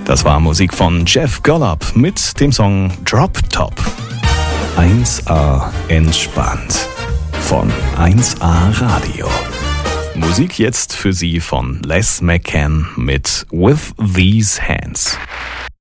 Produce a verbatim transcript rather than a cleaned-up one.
Das war Musik von Jeff Golub mit dem Song Drop Top. eins A entspannt von eins A Radio. Musik jetzt für Sie von Les McCann mit With These Hands.